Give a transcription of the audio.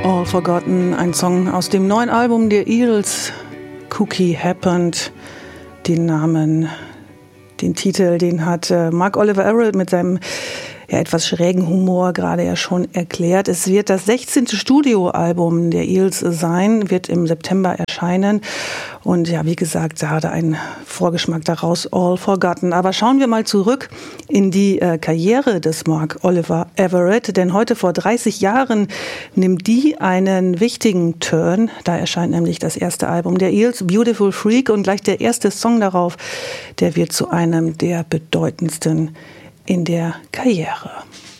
All Forgotten, ein Song aus dem neuen Album der Eels, Cookie Happened. Den Titel, den hat Mark Oliver Everett mit seinem etwas schrägen Humor gerade ja schon erklärt. Es wird das 16. Studioalbum der Eels sein, wird im September erscheinen. Und ja, wie gesagt, gerade ein Vorgeschmack daraus, All Forgotten. Aber schauen wir mal zurück in die Karriere des Mark Oliver Everett. Denn heute vor 30 Jahren nimmt die einen wichtigen Turn. Da erscheint nämlich das erste Album der Eels, Beautiful Freak. Und gleich der erste Song darauf, der wird zu einem der bedeutendsten in der Karriere.